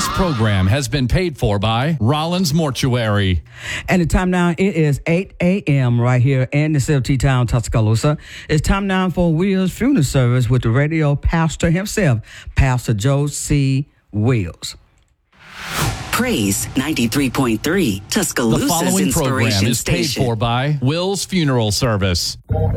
This program has been paid for by Rollins Mortuary. And the time now, it is 8 a.m. right here in the city of T-Town, Tuscaloosa. It's time now for Wills Funeral Service with the radio pastor himself, Pastor Joe C. Wills. Praise 93.3, The Tuscaloosa's following program inspiration is paid station. for by Wills Funeral Service.